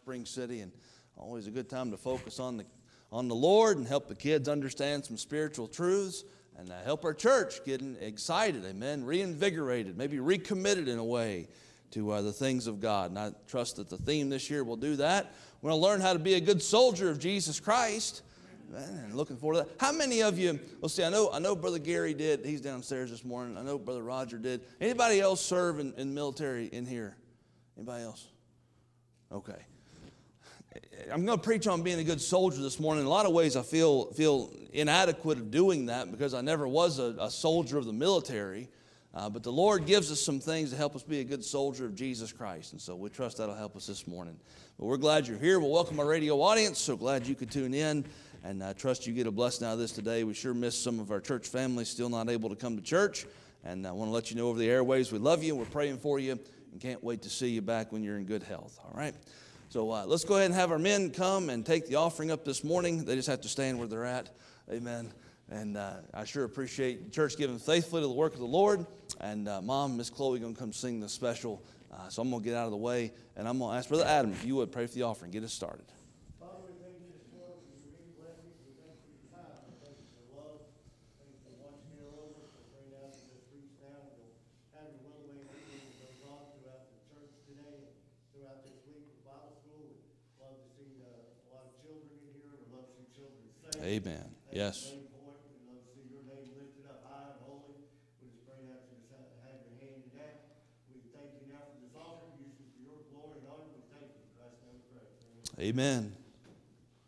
Spring City, and always a good time to focus on the Lord and help the kids understand some spiritual truths and help our church get excited, amen, reinvigorated, maybe recommitted in a way to the things of God. And I trust that the theme this year will do that. We're going to learn how to be a good soldier of Jesus Christ. Man, looking forward to that. How many of you, well, see, I know Brother Gary did. He's downstairs this morning. I know Brother Roger did. Anybody else serve in military in here? Anybody else? Okay. I'm going to preach on being a good soldier this morning. In a lot of ways, I feel inadequate of doing that because I never was a soldier of the military. But the Lord gives us some things to help us be a good soldier of Jesus Christ. And so we trust that'll help us this morning. But we're glad you're here. We'll welcome our radio audience. So glad you could tune in. And I trust you get a blessing out of this today. We sure miss some of our church families still not able to come to church. And I want to let you know over the airwaves, we love you. We're praying for you. And can't wait to see you back when you're in good health. All right? So let's go ahead and have our men come and take the offering up this morning. They just have to stand where they're at. Amen. And I sure appreciate the church giving faithfully to the work of the Lord. And Mom, Miss Chloe, going to come sing the special. So I'm going to get out of the way. And I'm going to ask Brother Adam, if you would, pray for the offering. Get us started. Father, we thank you this morning for your many blessings. We thank you for your time. We thank you for love. Thank you for watching care over us. We'll bring out the streets now. We'll have your will way that goes on throughout the church today and throughout this week with Bible school. We'd love to see a lot of children in here. We'd love to see children saved. Amen. Yes. Amen.